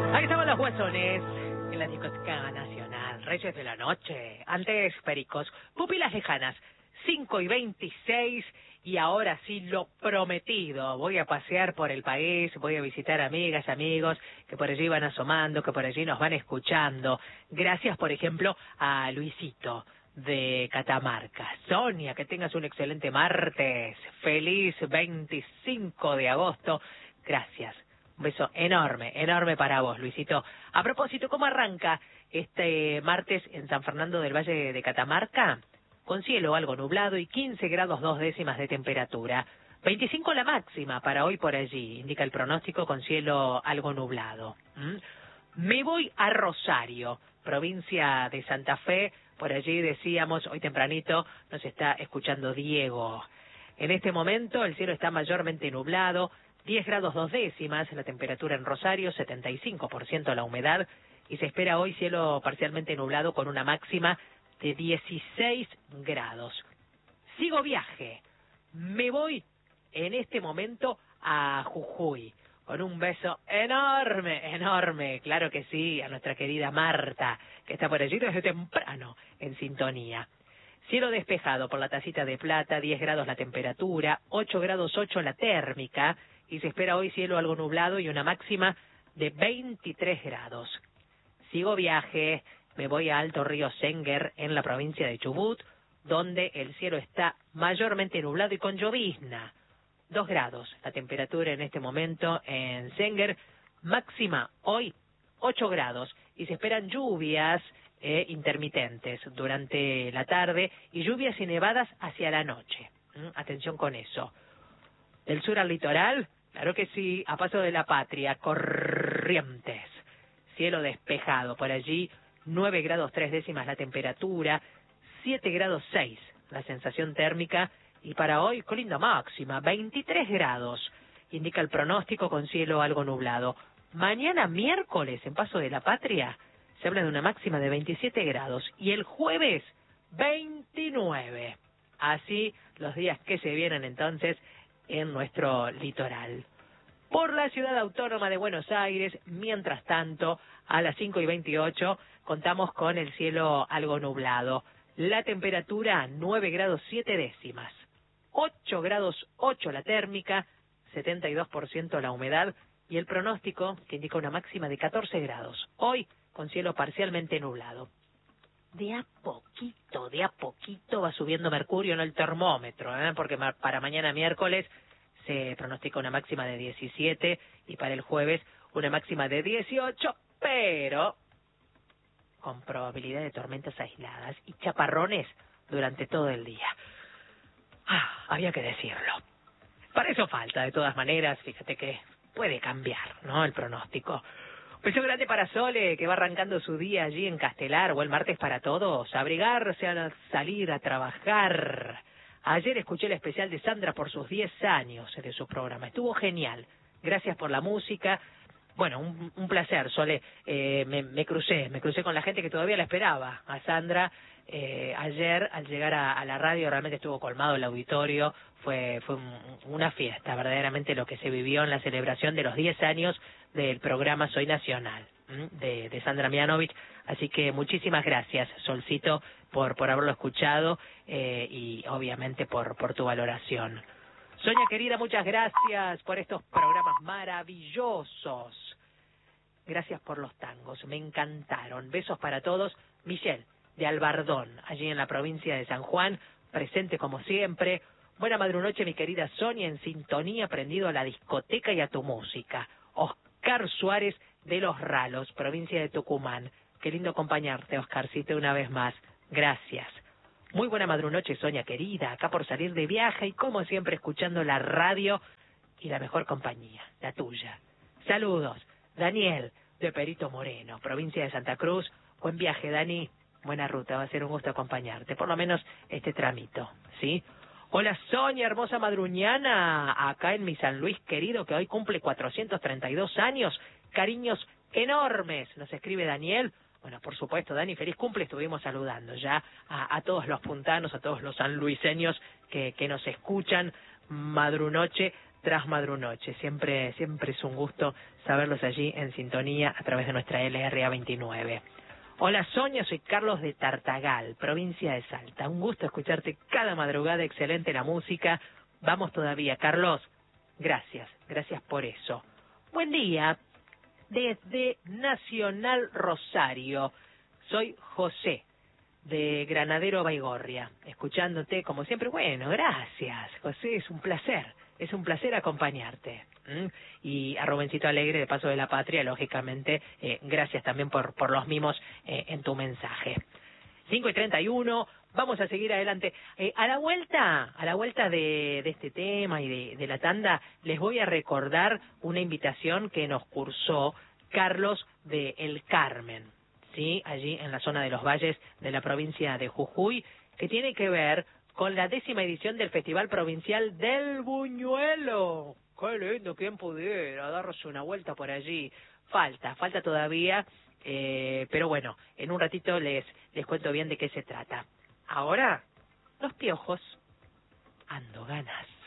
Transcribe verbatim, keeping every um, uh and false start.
Aquí estaban los Guasones en la discoteca nacional, Reyes de la Noche, antes Pericos, Pupilas Lejanas, cinco y veintiséis, y ahora sí lo prometido, voy a pasear por el país, voy a visitar amigas, amigos que por allí van asomando, que por allí nos van escuchando. Gracias, por ejemplo, a Luisito de Catamarca. Sonia, que tengas un excelente martes, feliz veinticinco de agosto, gracias. Un beso enorme, enorme para vos, Luisito. A propósito, ¿cómo arranca este martes en San Fernando del Valle de Catamarca? Con cielo algo nublado y quince grados dos décimas de temperatura. veinticinco la máxima para hoy por allí, indica el pronóstico, con cielo algo nublado. ¿Mm? Me voy a Rosario, provincia de Santa Fe. Por allí decíamos, hoy tempranito nos está escuchando Diego. En este momento el cielo está mayormente nublado, diez grados dos décimas la temperatura en Rosario, setenta y cinco por ciento la humedad, y se espera hoy cielo parcialmente nublado con una máxima de dieciséis grados. Sigo viaje. Me voy en este momento a Jujuy, con un beso enorme, enorme, claro que sí, a nuestra querida Marta, que está por allí desde temprano en sintonía. Cielo despejado por la tacita de plata, diez grados la temperatura, ocho grados ocho la térmica, y se espera hoy cielo algo nublado y una máxima de veintitrés grados. Sigo viaje, me voy a Alto Río Senguer, en la provincia de Chubut, donde el cielo está mayormente nublado y con llovizna. Dos grados la temperatura en este momento en Senguer, máxima hoy ocho grados, y se esperan lluvias eh, intermitentes durante la tarde y lluvias y nevadas hacia la noche. ¿Mm? Atención con eso. Del sur al litoral, claro que sí, a paso de la Patria, Corrientes. Cielo despejado por allí, nueve grados tres décimas la temperatura, siete grados seis la sensación térmica, y para hoy, con linda máxima, veintitrés grados, indica el pronóstico, con cielo algo nublado. Mañana miércoles, en Paso de la Patria, se habla de una máxima de veintisiete grados, y el jueves, veintinueve. Así los días que se vienen entonces en nuestro litoral. Por la ciudad autónoma de Buenos Aires, mientras tanto, a las cinco y veintiocho, contamos con el cielo algo nublado. La temperatura, nueve grados siete décimas. ocho grados ocho la térmica, setenta y dos por ciento la humedad, y el pronóstico que indica una máxima de catorce grados. Hoy, con cielo parcialmente nublado. De a poquito, de a poquito va subiendo mercurio en el termómetro, ¿eh? Porque para mañana miércoles se pronostica una máxima de diecisiete y para el jueves una máxima de dieciocho, pero con probabilidad de tormentas aisladas y chaparrones durante todo el día. Ah, había que decirlo. Para eso falta, de todas maneras, fíjate que puede cambiar, ¿no?, el pronóstico. Beso grande para Sole, que va arrancando su día allí en Castelar, o el martes para todos, a abrigarse, a salir, a trabajar. Ayer escuché el especial de Sandra por sus diez años de su programa. Estuvo genial. Gracias por la música. Bueno, un, un placer, Sole. Eh, me, me crucé, me crucé con la gente que todavía la esperaba. A Sandra, eh, ayer, al llegar a, a la radio, realmente estuvo colmado el auditorio. Fue, fue un, una fiesta, verdaderamente, lo que se vivió en la celebración de los diez años del programa Soy Nacional, de, de Sandra Mianovich. Así que muchísimas gracias, Solcito, por, por haberlo escuchado eh, y obviamente por, por tu valoración. Sonia querida, muchas gracias por estos programas maravillosos. Gracias por los tangos, me encantaron. Besos para todos. Michelle, de Albardón, allí en la provincia de San Juan, presente como siempre. Buena madrunoche, mi querida Sonia, en sintonía, prendido a la discoteca y a tu música. Oscar Suárez, de Los Ralos, provincia de Tucumán. Qué lindo acompañarte, Oscarcito, una vez más. Gracias. Muy buena madrunoche, Sonia querida, acá por salir de viaje y como siempre escuchando la radio y la mejor compañía, la tuya. Saludos, Daniel, de Perito Moreno, provincia de Santa Cruz. Buen viaje, Dani, buena ruta, va a ser un gusto acompañarte, por lo menos este tramito, ¿sí? Hola, Sonia, hermosa madruñana, acá en mi San Luis querido, que hoy cumple cuatrocientos treinta y dos años, cariños enormes, nos escribe Daniel. Bueno, por supuesto, Dani, feliz cumple. Estuvimos saludando ya a, a todos los puntanos, a todos los sanluiseños que, que nos escuchan madrunoche tras Madrunoche. Siempre, siempre es un gusto saberlos allí en sintonía a través de nuestra L R A veintinueve. Hola Sonia, soy Carlos de Tartagal, provincia de Salta. Un gusto escucharte cada madrugada, excelente la música. Vamos todavía, Carlos. Gracias, gracias por eso. Buen día, desde Nacional Rosario. Soy José, de Granadero Baigorria, escuchándote como siempre. Bueno, gracias, José, es un placer, es un placer acompañarte. ¿Mm? Y a Rubencito Alegre, de Paso de la Patria, lógicamente, eh, gracias también por, por los mimos eh, en tu mensaje. cinco y treinta y uno, vamos a seguir adelante. Eh, a la vuelta, a la vuelta de, de este tema y de, de la tanda, les voy a recordar una invitación que nos cursó Carlos de El Carmen, ¿sí? Allí en la zona de los valles de la provincia de Jujuy, que tiene que ver con la décima edición del Festival Provincial del Buñuelo. ¡Qué lindo! ¿Quién pudiera darse una vuelta por allí? Falta, falta todavía, eh, pero bueno, en un ratito les, les cuento bien de qué se trata. Ahora, Los Piojos, Ando Ganas.